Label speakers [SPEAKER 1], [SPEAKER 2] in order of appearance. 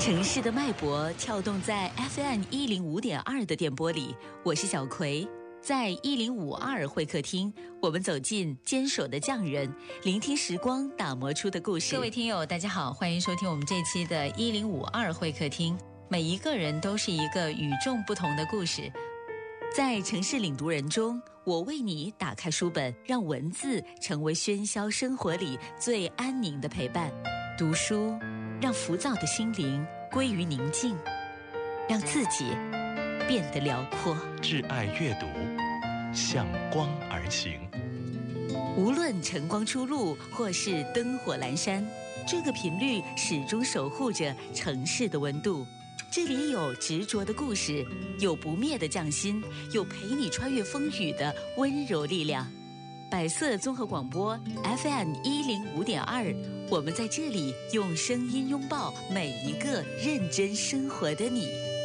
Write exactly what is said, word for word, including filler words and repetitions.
[SPEAKER 1] 城市的脉搏跳动在 F M 一零五点二 的电波里，我是小葵。在一零五二会客厅，我们走进坚守的匠人，聆听时光打磨出的故事。各位听友大家好，欢迎收听我们这期的一零五二会客厅。每一个人都是一个与众不同的故事，在城市领读人中，我为你打开书本，让文字成为喧嚣生活里最安宁的陪伴。读书让浮躁的心灵归于宁静，让自己变得辽阔。
[SPEAKER 2] 挚爱阅读，向光而行。
[SPEAKER 1] 无论晨光初露或是灯火阑珊，这个频率始终守护着城市的温度。这里有执着的故事，有不灭的匠心，有陪你穿越风雨的温柔力量。百色综合广播 F M 一零五点二，我们在这里用声音拥抱每一个认真生活的你。